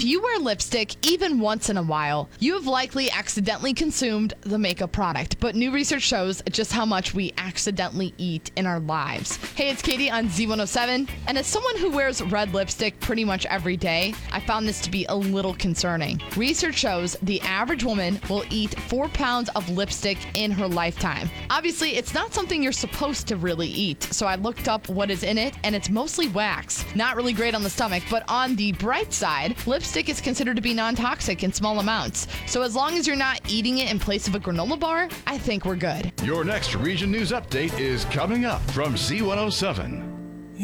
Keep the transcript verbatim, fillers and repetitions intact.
you wear lipstick even once in a while, you have likely accidentally consumed the makeup product. But new research shows just how much we accidentally eat in our lives. Hey, it's Katie on Z one oh seven. And as someone who wears red lipstick pretty much every day, I found this to be a little concerning. Research shows the average woman will eat four pounds of lipstick in her lifetime. Obviously, it's not something you're supposed to really eat. So I looked up what is in it, and it's mostly wax. Not really great on the stomach, but on the bright side, lipstick is considered to be non-toxic in small amounts. So as long as you're not eating it in place of a granola bar, I think we're good. Your next Region News Update is coming up from Z one oh seven.